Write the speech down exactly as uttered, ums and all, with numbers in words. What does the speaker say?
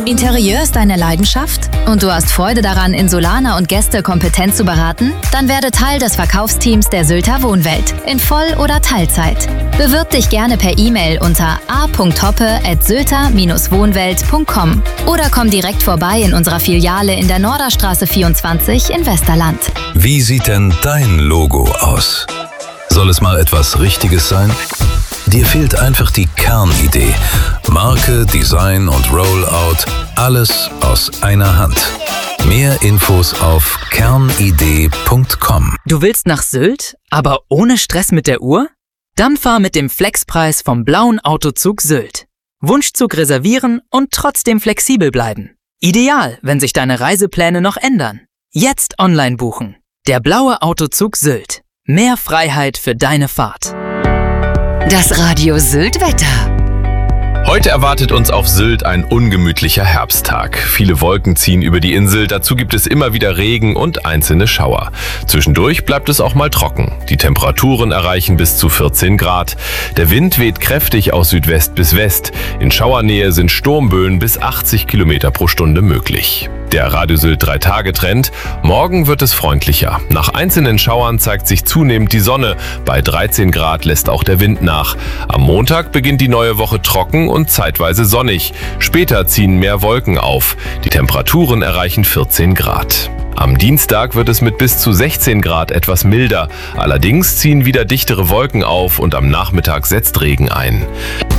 Interieur ist deine Leidenschaft und du hast Freude daran, Insulaner und Gäste kompetent zu beraten? Dann werde Teil des Verkaufsteams der Sylter Wohnwelt in Voll- oder Teilzeit. Bewirb dich gerne per E-Mail unter a punkt hoppe at sylter Bindestrich wohnwelt punkt com oder komm direkt vorbei in unserer Filiale in der Norderstraße vierundzwanzig in Westerland. Wie sieht denn dein Logo aus? Soll es mal etwas Richtiges sein? Dir fehlt einfach die Kernidee. Marke, Design und Rollout, alles aus einer Hand. Mehr Infos auf kernidee punkt com. Du willst nach Sylt, aber ohne Stress mit der Uhr? Dann fahr mit dem Flexpreis vom Blauen Autozug Sylt. Wunschzug reservieren und trotzdem flexibel bleiben. Ideal, wenn sich deine Reisepläne noch ändern. Jetzt online buchen. Der Blaue Autozug Sylt. Mehr Freiheit für deine Fahrt. Das Radio Sylt Wetter. Heute erwartet uns auf Sylt ein ungemütlicher Herbsttag. Viele Wolken ziehen über die Insel, dazu gibt es immer wieder Regen und einzelne Schauer. Zwischendurch bleibt es auch mal trocken. Die Temperaturen erreichen bis zu vierzehn Grad. Der Wind weht kräftig aus Südwest bis West. In Schauernähe sind Sturmböen bis achtzig Kilometer pro Stunde möglich. Der Radio Sylt drei Tage Trend. Morgen wird es freundlicher. Nach einzelnen Schauern zeigt sich zunehmend die Sonne. Bei dreizehn Grad lässt auch der Wind nach. Am Montag beginnt die neue Woche trocken und zeitweise sonnig. Später ziehen mehr Wolken auf. Die Temperaturen erreichen vierzehn Grad. Am Dienstag wird es mit bis zu sechzehn Grad etwas milder. Allerdings ziehen wieder dichtere Wolken auf und am Nachmittag setzt Regen ein.